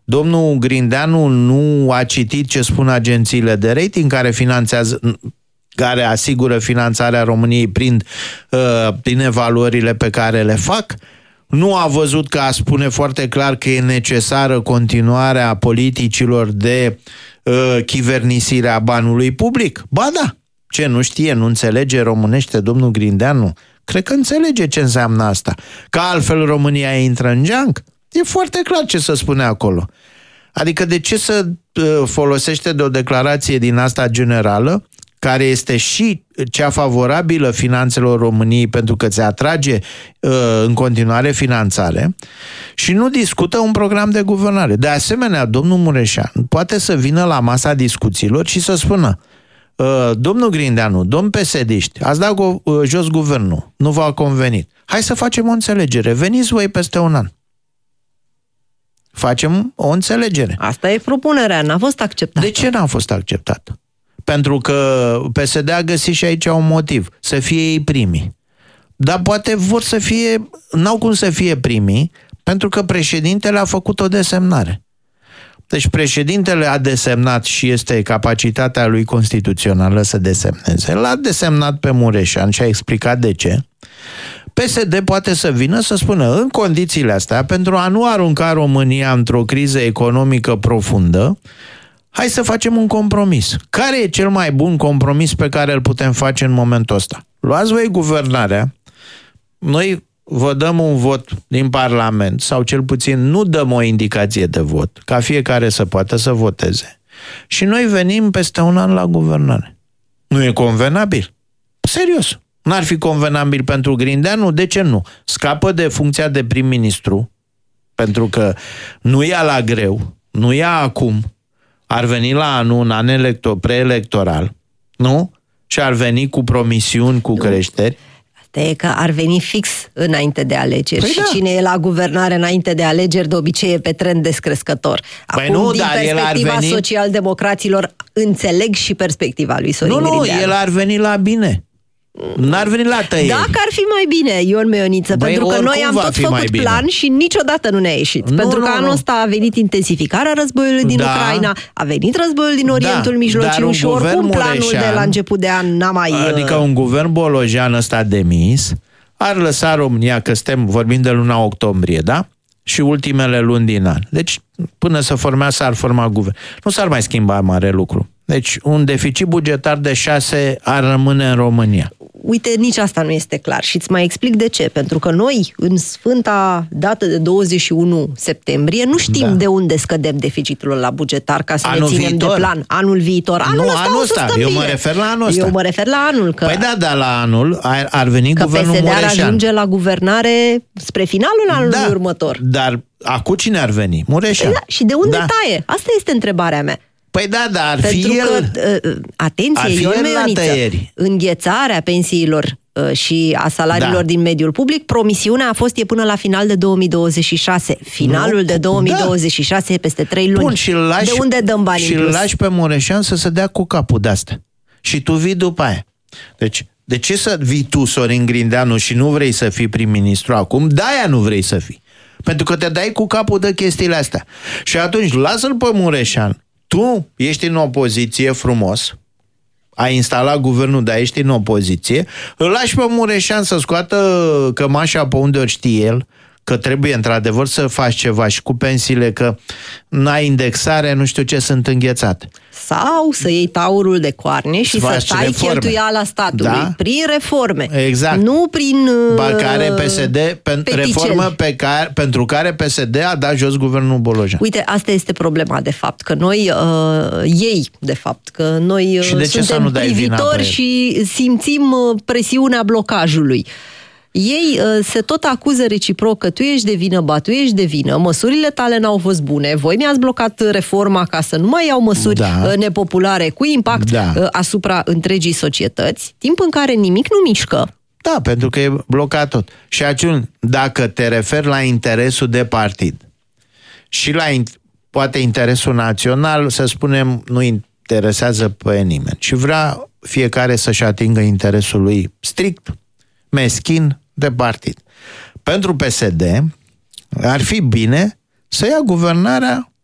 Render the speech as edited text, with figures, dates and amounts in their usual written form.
Domnul Grindeanu nu a citit ce spun agențiile de rating care asigură finanțarea României prin evaluările pe care le fac? Nu a văzut că spune foarte clar că e necesară continuarea politicilor de chivernisire a banului public? Ba da! Ce, nu știe, nu înțelege românește domnul Grindeanu? Cred că înțelege ce înseamnă asta. Că altfel România intră în geanc? E foarte clar ce se spune acolo. Adică de ce să folosește de o declarație din asta generală, care este și cea favorabilă finanțelor României pentru că ți atrage în continuare finanțare, și nu discută un program de guvernare. De asemenea, domnul Mureșan poate să vină la masa discuțiilor și să spună: domnul Grindeanu, domn PSD-iști, ați dat jos guvernul, nu v-a convenit. Hai să facem o înțelegere, veniți voi peste un an. Facem o înțelegere. Asta e propunerea, n-a fost acceptată. De ce n-a fost acceptată? Pentru că PSD a găsit și aici un motiv, să fie ei primii. Dar poate vor să fie, n-au cum să fie primii, pentru că președintele a făcut o desemnare. Deci președintele a desemnat și este capacitatea lui constituțională să desemneze. L-a desemnat pe Mureșan și a explicat de ce. PSD poate să vină să spună: în condițiile astea, pentru a nu arunca România într-o criză economică profundă, hai să facem un compromis. Care e cel mai bun compromis pe care îl putem face în momentul ăsta? Luați voi guvernarea, noi vă dăm un vot din Parlament, sau cel puțin nu dăm o indicație de vot, ca fiecare să poată să voteze. Și noi venim peste un an la guvernare. Nu e convenabil? Serios. N-ar fi convenabil pentru Grindeanu? De ce nu? Scapă de funcția de prim-ministru, pentru că nu ia la greu, nu ia acum, ar veni la anul, un an preelectoral, nu? Și ar veni cu promisiuni, cu creșteri. Asta e că ar veni fix înainte de alegeri. Păi și da. Cine e la guvernare înainte de alegeri, de obicei e pe trend descrescător. Acum, nu, din perspectiva socialdemocraților, înțeleg și perspectiva lui Sorin Grindeanu. Nu, el ar veni la bine. N-ar veni la tăieri. Dacă ar fi mai bine, Ion Meioniță, pentru că noi am tot făcut plan și niciodată nu ne-a ieșit. Pentru că anul ăsta a venit intensificarea războiului din Ucraina, a venit războiul din Orientul Mijlociu și oricum planul de la început de an n-a mai... Adică un guvern bolojean ăsta demis ar lăsa România, că vorbim de luna octombrie, da? Și ultimele luni din an. Deci, până s-ar forma guvern. Nu s-ar mai schimba mare lucru. Deci, un deficit bugetar de 6 ar rămâne în România. Uite, nici asta nu este clar și îți mai explic de ce. Pentru că noi, în sfânta dată de 21 septembrie, nu știm de unde scădem deficitul la bugetar ca să ne ținem de plan. Anul viitor. Anul ăsta. Eu mă refer la anul ăsta. Eu mă refer la anul. Că, păi da, la anul ar veni guvernul PSD Mureșan. ar ajunge la guvernare spre finalul anului următor. Dar acum cine ar veni? Mureșan. Păi da, și de unde taie? Asta este întrebarea mea. Păi da, ar fi el... atenție, Ion Meioniță, înghețarea pensiilor și a salariilor din mediul public, promisiunea e până la final de 2026. Finalul de 2026 e peste 3 luni. Bun, de unde dăm banii și îl lași pe Mureșan să se dea cu capul de asta. Și tu vii după aia. Deci, de ce să vii tu, Sorin Grindeanu, și nu vrei să fii prim-ministru acum? De-aia nu vrei să fii. Pentru că te dai cu capul de chestiile astea. Și atunci, lasă-l pe Mureșan. Tu ești în opoziție frumos, ai instalat guvernul, dar ești în opoziție, îl lași pe Mureșan să scoată cămașa pe unde o știe el, că trebuie într-adevăr să faci ceva și cu pensiile, că n-ai indexare, nu știu ce, sunt înghețate. Sau să iei taurul de coarne și să tai cheltuiala statului prin reforme. Exact. Nu prin care PSD, reformă pentru care PSD a dat jos guvernul Bolojan. Uite, asta este problema, de fapt, că noi că noi suntem privitori și simțim presiunea blocajului. Ei se tot acuză reciproc că tu ești de vină, tu ești de vină, măsurile tale n-au fost bune, voi mi-ați blocat reforma ca să nu mai iau măsuri nepopulare cu impact asupra întregii societăți, timp în care nimic nu mișcă. Da, pentru că e blocat tot. Și atunci, dacă te referi la interesul de partid și la poate interesul național, să spunem, nu interesează pe nimeni și vrea fiecare să-și atingă interesul lui strict, meschin, de partid. Pentru PSD ar fi bine să ia guvernarea